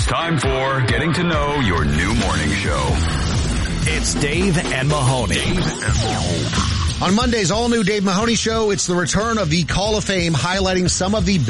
It's time for Getting to Know Your New Morning Show. It's Dave and Mahoney. On Monday's all-new Dave Mahoney Show, it's the return of the Call of Fame, highlighting some of the